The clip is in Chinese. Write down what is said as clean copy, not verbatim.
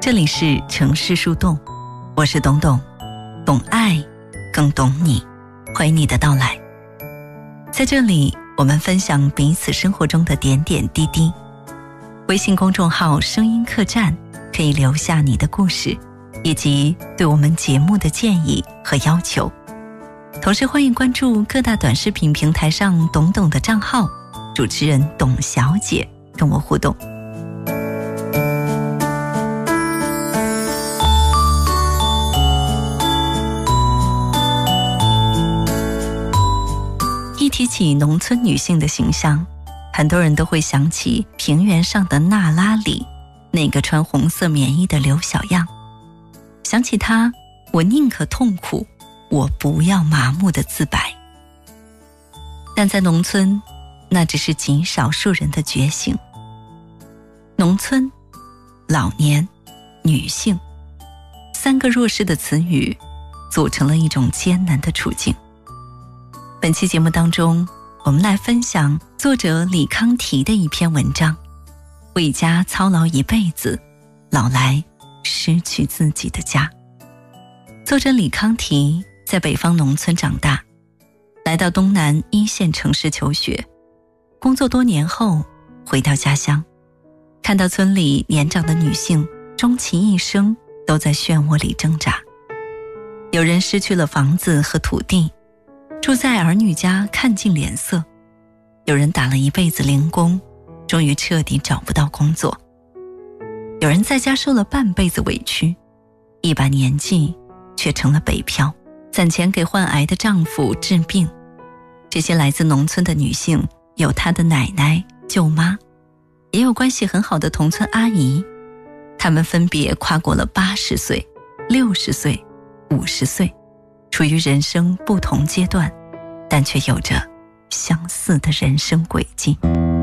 这里是城市树洞，我是董董，懂爱更懂你，欢迎你的到来。在这里我们分享彼此生活中的点点滴滴。微信公众号声音客栈可以留下你的故事以及对我们节目的建议和要求，同时欢迎关注各大短视频平台上董董的账号，主持人董小姐跟我互动。一提起农村女性的形象，很多人都会想起平原上的娜拉里那个穿红色棉衣的刘小样，想起她我宁可痛苦，我不要麻木的自白。但在农村，那只是极少数人的觉醒。农村、老年、女性三个弱势的词语组成了一种艰难的处境。本期节目当中，我们来分享作者李康提的一篇文章，为家操劳一辈子，老来失去自己的家。作者李康提在北方农村长大，来到东南一线城市求学，工作多年后回到家乡，看到村里年长的女性终其一生都在漩涡里挣扎，有人失去了房子和土地，住在儿女家看尽脸色，有人打了一辈子零工，终于彻底找不到工作，有人在家受了半辈子委屈，一把年纪却成了北漂，攒钱给患癌的丈夫治病。这些来自农村的女性，有她的奶奶、舅妈，也有关系很好的同村阿姨，她们分别跨过了80岁、60岁、50岁，处于人生不同阶段，但却有着相似的人生轨迹。